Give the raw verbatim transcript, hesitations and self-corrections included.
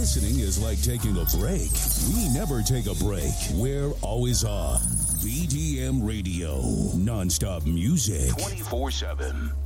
Listening is like taking a break. We never take a break. We're always on. V G M Radio. Non-stop music. twenty-four seven.